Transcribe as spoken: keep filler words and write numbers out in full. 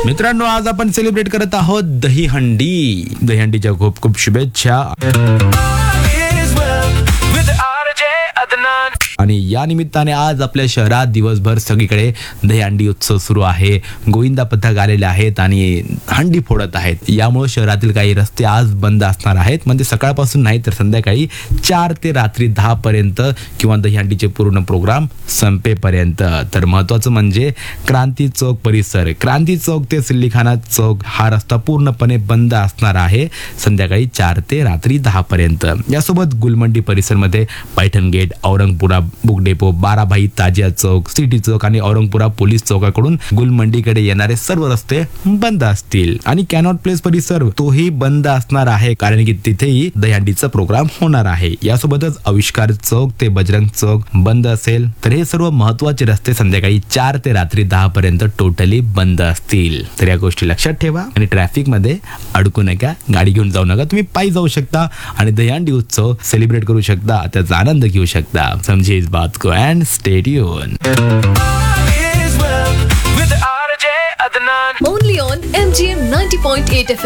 मित्रांनो, आज आपण सेलिब्रेट करत आहोत दहीहंडी. दहीहंडीच्या खूप खूप शुभेच्छा. आणि या निमित्ताने आज आपल्या शहरात दिवसभर सगळीकडे दहीहंडी उत्सव सुरू आहे. गोविंदा पथक आलेले आहेत आणि हंडी फोडत आहेत. यामुळे शहरातील काही रस्ते आज बंद असणार आहेत. म्हणजे सकाळपासून नाही तर संध्याकाळी चार ते रात्री दहा पर्यंत किंवा दहीहंडीचे पूर्ण प्रोग्राम संपेपर्यंत. तर महत्वाचं म्हणजे क्रांती चौक परिसर, क्रांती चौक ते सिल्लीखाना चौक हा रस्ता पूर्णपणे बंद असणार आहे संध्याकाळी चार ते रात्री दहा पर्यंत. यासोबत Gulmandi परिसरमध्ये Paithan gate, Aurangpura book depot, Barabhai ताजिया चौक, सिटी चौक आणि औरंगपुरा पोलीस चौकाकडून गुलमंडीकडे येणारे सर्व रस्ते बंद असतील. आणि कॅनॉट प्लेस परिसर तोही बंद असणार आहे, कारण की तिथेही दहीहंडीचा प्रोग्राम होणार आहे. यासोबतच आविष्कार चौक ते बजरंग चौक बंद असेल. तर हे सर्व महत्वाचे रस्ते संध्याकाळी चार ते रात्री दहा पर्यंत टोटली बंद असतील. तर या गोष्टी लक्षात ठेवा आणि ट्रॅफिक मध्ये अडकू नका, गाडी घेऊन जाऊ नका. तुम्ही पायी जाऊ शकता आणि दहीहंडी उत्सव सेलिब्रेट करू शकता, त्याचा आनंद घेऊ शकता. समझे इस बात को end stay tune. Only on M G M ninety point eight F M.